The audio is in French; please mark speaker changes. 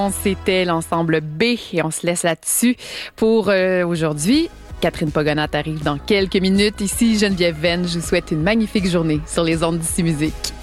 Speaker 1: C'était l'ensemble B et on se laisse là-dessus pour aujourd'hui. Catherine Pogonat arrive dans quelques minutes. Ici, Geneviève Venn. Je vous souhaite une magnifique journée sur les ondes d'ICI Musique.